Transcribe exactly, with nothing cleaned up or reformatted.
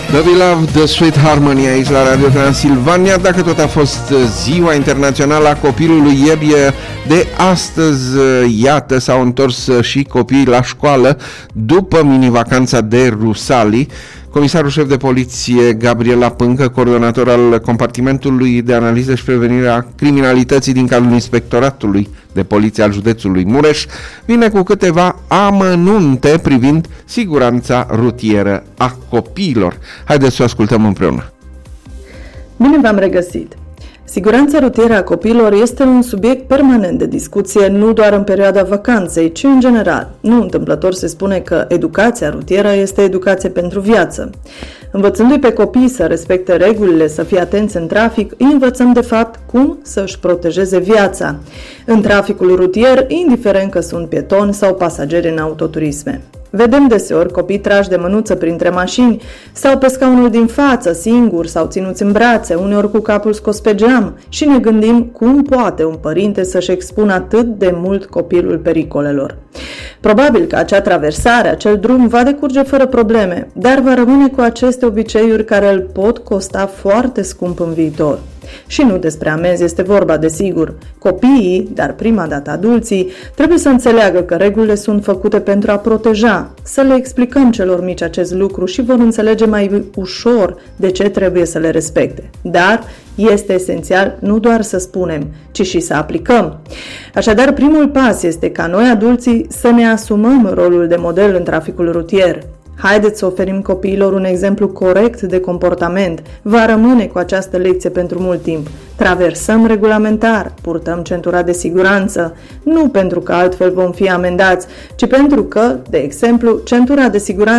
The Beloved, The Sweet Harmony aici la Radio Transilvania. Dacă tot a fost ziua internațională a copilului ieri, de astăzi, iată, s-au întors și copiii la școală după mini-vacanța de Rusalii. Comisarul șef de poliție Gabriela Pâncă, coordonator al compartimentului de analiză și prevenire a criminalității din cadrul Inspectoratului de Poliție al județului Mureș, vine cu câteva amănunte privind siguranța rutieră a copiilor. Haideți să o ascultăm împreună. Bine v-am regăsit! Siguranța rutieră a copiilor este un subiect permanent de discuție, nu doar în perioada vacanței, ci în general. Nu întâmplător se spune că educația rutieră este educație pentru viață. Învățându-i pe copii să respecte regulile, să fie atenți în trafic, îi învățăm de fapt cum să își protejeze viața în traficul rutier, indiferent că sunt pietoni sau pasageri în autoturisme. Vedem deseori copii trași de mânuță printre mașini sau pe scaunul din față, singuri sau ținuți în brațe, uneori cu capul scos pe geam, și ne gândim cum poate un părinte să-și expună atât de mult copilul pericolelor. Probabil că acea traversare, acel drum va decurge fără probleme, dar va rămâne cu aceste obiceiuri care îl pot costa foarte scump în viitor. Și nu despre amenzi este vorba, desigur. Copiii, dar prima dată adulții, trebuie să înțeleagă că regulile sunt făcute pentru a proteja. Să le explicăm celor mici acest lucru și vor înțelege mai ușor de ce trebuie să le respecte. Dar este esențial nu doar să spunem, ci și să aplicăm. Așadar, primul pas este ca noi adulții să ne asumăm rolul de model în traficul rutier. Haideți să oferim copiilor un exemplu corect de comportament. Va rămâne cu această lecție pentru mult timp. Traversăm regulamentar, purtăm centura de siguranță, nu pentru că altfel vom fi amendați, ci pentru că, de exemplu, centura de siguranță